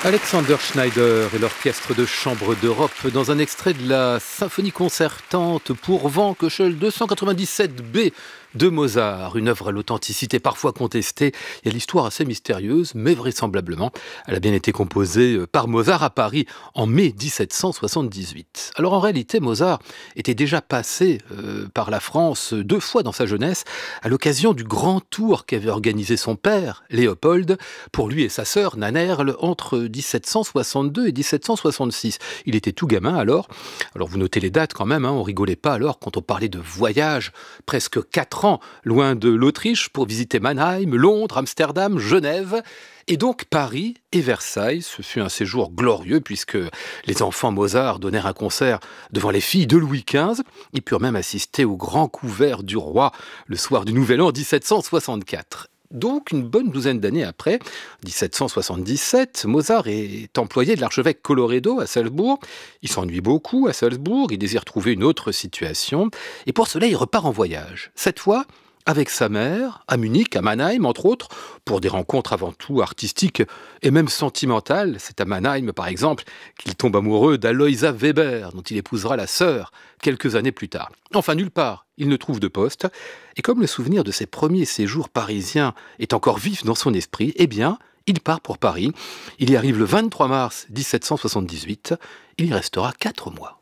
Alexander Schneider et l'Orchestre de chambre d'Europe dans un extrait de la symphonie concertante pour vent Köchel 297 B de Mozart, une œuvre à l'authenticité parfois contestée et à l'histoire assez mystérieuse, mais vraisemblablement, elle a bien été composée par Mozart à Paris en mai 1778. Alors en réalité, Mozart était déjà passé par la France 2 fois dans sa jeunesse à l'occasion du grand tour qu'avait organisé son père, Léopold, pour lui et sa sœur Nannerl entre 1762 et 1766. Il était tout gamin alors. Alors vous notez les dates quand même, on rigolait pas alors quand on parlait de voyage, presque 4 ans loin de l'Autriche pour visiter Mannheim, Londres, Amsterdam, Genève et donc Paris et Versailles. Ce fut un séjour glorieux puisque les enfants Mozart donnèrent un concert devant les filles de Louis XV. Ils purent même assister au grand couvert du roi le soir du Nouvel An 1764. Donc, une bonne douzaine d'années après, 1777, Mozart est employé de l'archevêque Colloredo à Salzbourg. Il s'ennuie beaucoup à Salzbourg, il désire trouver une autre situation. Et pour cela, il repart en voyage. Cette fois, avec sa mère, à Munich, à Mannheim, entre autres, pour des rencontres avant tout artistiques et même sentimentales. C'est à Mannheim, par exemple, qu'il tombe amoureux d'Aloisa Weber, dont il épousera la sœur quelques années plus tard. Enfin, nulle part, il ne trouve de poste. Et comme le souvenir de ses premiers séjours parisiens est encore vif dans son esprit, eh bien, il part pour Paris. Il y arrive le 23 mars 1778. Il y restera 4 mois.